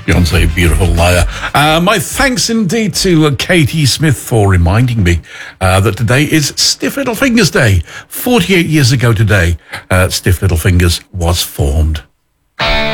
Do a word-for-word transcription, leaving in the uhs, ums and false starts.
Beyonce, beautiful liar. Uh, my thanks indeed to uh, Katie Smith for reminding me uh, that today is Stiff Little Fingers Day. forty-eight years ago today, uh, Stiff Little Fingers was formed.